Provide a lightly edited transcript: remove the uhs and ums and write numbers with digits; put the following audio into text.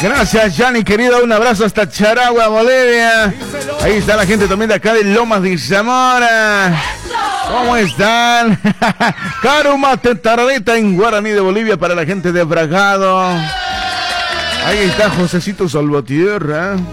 Gracias, Yanni, querido. Un abrazo hasta Charagua, Bolivia. Ahí está la gente también de acá de Lomas de Zamora. ¿Cómo están? Karuma Tetaradita en Guaraní de Bolivia para la gente de Bragado. Ahí está Josecito Salvatierra.